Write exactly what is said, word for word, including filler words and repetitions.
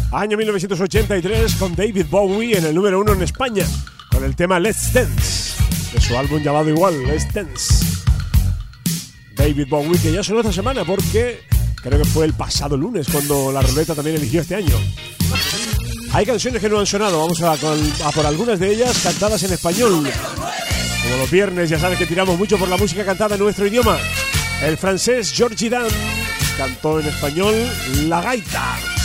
Año mil novecientos ochenta y tres, con David Bowie en el número uno en España, con el tema Let's Dance, de su álbum llamado igual, Let's Dance. David Bowie, que ya sonó esta semana porque creo que fue el pasado lunes cuando la ruleta también eligió este año. Hay canciones que no han sonado, vamos a, con, a por algunas de ellas cantadas en español. Como los viernes, ya sabes que tiramos mucho por la música cantada en nuestro idioma. El francés Georgie Dan cantó en español La Gaita.